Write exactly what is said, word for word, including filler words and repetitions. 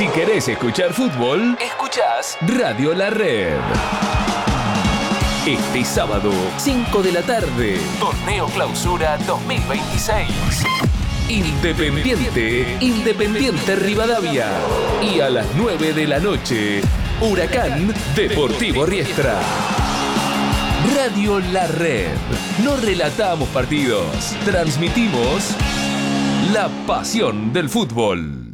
Si querés escuchar fútbol, escuchás Radio La Red. Este sábado, cinco de la tarde, Torneo Clausura dos mil veintiséis. Independiente, Independiente Rivadavia. Y a las nueve de la noche, Huracán Deportivo Riestra. Radio La Red. No relatamos partidos, transmitimos la pasión del fútbol.